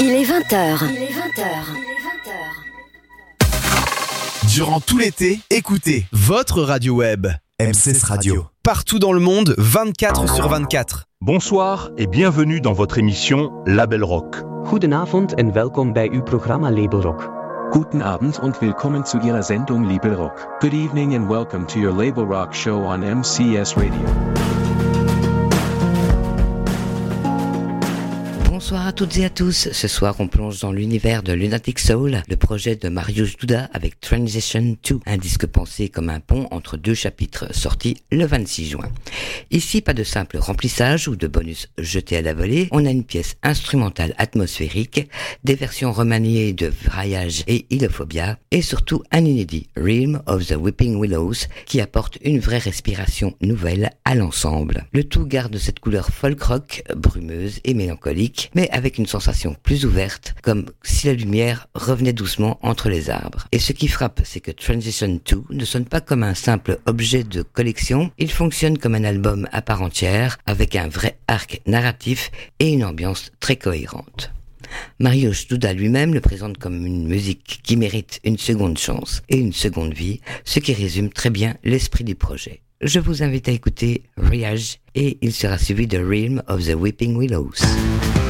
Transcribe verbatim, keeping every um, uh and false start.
Il est vingt heures. Il est vingt heures. Durant tout l'été, écoutez votre radio web, M six Radio. Partout dans le monde, vingt-quatre sur vingt-quatre. Bonsoir et bienvenue dans votre émission Label Rock. Goedenavond en welkom bij uw programma Label Rock. Guten Abend und willkommen zu Ihrer Sendung Label Rock. Good evening and welcome to your Label Rock show on M C S Radio. Bonsoir à toutes et à tous. Ce soir, on plonge dans l'univers de Lunatic Soul, le projet de Mariusz Duda avec Transition deux, un disque pensé comme un pont entre deux chapitres sortis le vingt-six juin. Ici, pas de simple remplissage ou de bonus jetés à la volée. On a une pièce instrumentale atmosphérique, des versions remaniées de Vrayage et Ilophobia, et surtout un inédit, Realm of the Weeping Willows, qui apporte une vraie respiration nouvelle à l'ensemble. Le tout garde cette couleur folk rock, brumeuse et mélancolique, mais avec une sensation plus ouverte, comme si la lumière revenait doucement entre les arbres. Et ce qui frappe, c'est que Transition deux ne sonne pas comme un simple objet de collection, il fonctionne comme un album à part entière, avec un vrai arc narratif et une ambiance très cohérente. Mariusz Duda lui-même le présente comme une musique qui mérite une seconde chance et une seconde vie, ce qui résume très bien l'esprit du projet. Je vous invite à écouter Riage et il sera suivi de Realm of the Weeping Willows.